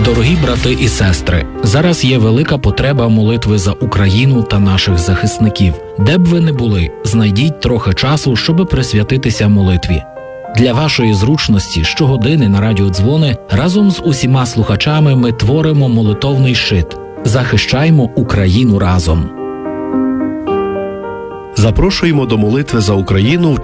Дорогі брати і сестри, зараз є велика потреба молитви за Україну та наших захисників. Де б ви не були, знайдіть трохи часу, щоб присвятитися молитві. Для вашої зручності щогодини на радіодзвони разом з усіма слухачами ми творимо молитовний щит. Захищаймо Україну разом. Запрошуємо до молитви за Україну в